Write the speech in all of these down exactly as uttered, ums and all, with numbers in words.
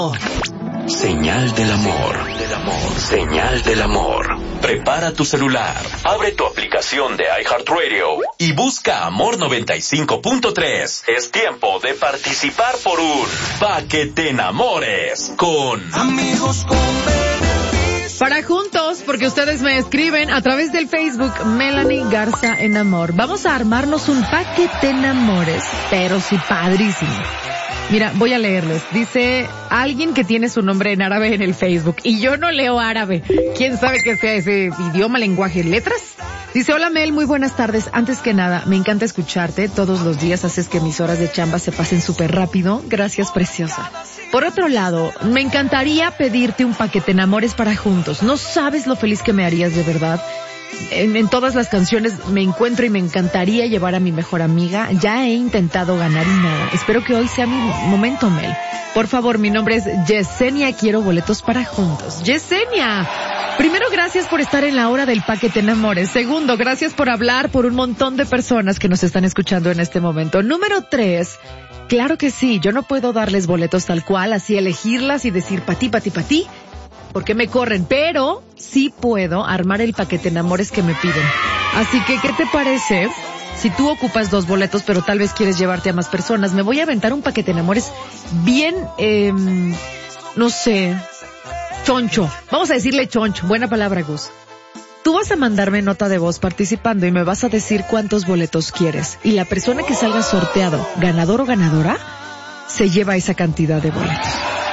Señal del amor. Del amor. Señal del amor. Prepara tu celular, abre tu aplicación de iHeartRadio y busca Amor noventa y cinco punto tres. Es tiempo de participar por un Pa' que te enamores con Amigos con beneficio. Para juntos, porque ustedes me escriben a través del Facebook Melanie Garza en Amor. Vamos a armarnos un Pa' que te enamores, pero sí padrísimo. Mira, voy a leerles. Dice alguien que tiene su nombre en árabe en el Facebook. Y yo no leo árabe. ¿Quién sabe qué sea ese idioma, lenguaje, letras? Dice, hola Mel, muy buenas tardes. Antes que nada, me encanta escucharte. Todos los días haces que mis horas de chamba se pasen súper rápido. Gracias, preciosa. Por otro lado, me encantaría pedirte un Pa' que te enamores para juntos. No sabes lo feliz que me harías de verdad. En, en todas las canciones me encuentro y me encantaría llevar a mi mejor amiga. Ya he intentado ganar y nada. Espero que hoy sea mi momento, Mel. Por favor, mi nombre es Yesenia. Quiero boletos para juntos. Yesenia, primero, gracias por estar en la hora del Pa' que te enamores. Segundo, gracias por hablar por un montón de personas que nos están escuchando en este momento. Número tres, claro que sí, yo no puedo darles boletos tal cual, así elegirlas y decir pa' ti, pa' ti, pa' ti. Porque me corren, pero sí puedo armar el Pa' que te enamores que me piden. Así que, ¿qué te parece? Si tú ocupas dos boletos, pero tal vez quieres llevarte a más personas, me voy a aventar un Pa' que te enamores bien, eh, no sé, choncho. Vamos a decirle choncho. Buena palabra, Gus. Tú vas a mandarme nota de voz participando y me vas a decir cuántos boletos quieres. Y la persona que salga sorteado, ganador o ganadora, se lleva esa cantidad de boletos.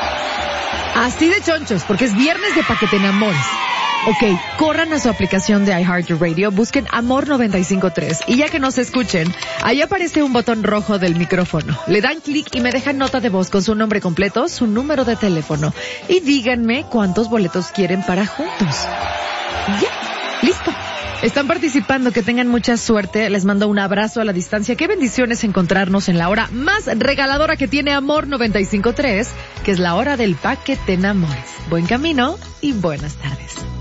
Así de chonchos, porque es viernes de Pa' que te enamores. Ok, corran a su aplicación de iHeartRadio, busquen Amor noventa y cinco punto tres y ya que nos escuchen, ahí aparece un botón rojo del micrófono. Le dan clic y me dejan nota de voz con su nombre completo, su número de teléfono y díganme cuántos boletos quieren para juntos. Ya, listo. Están participando, que tengan mucha suerte. Les mando un abrazo a la distancia. Qué bendiciones encontrarnos en la hora más regaladora que tiene Amor noventa y cinco punto tres, que es la hora del Pa' que te enamores. Buen camino y buenas tardes.